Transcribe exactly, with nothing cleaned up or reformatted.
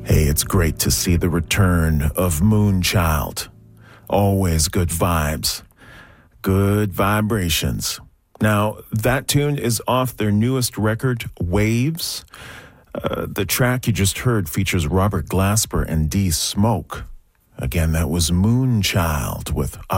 Hey, it's great to see the return of Moonchild. Always good vibes. Good vibrations. Now, that tune is off their newest record, Waves. Uh, the track you just heard features Robert Glasper and D Smoke. Again, that was Moonchild with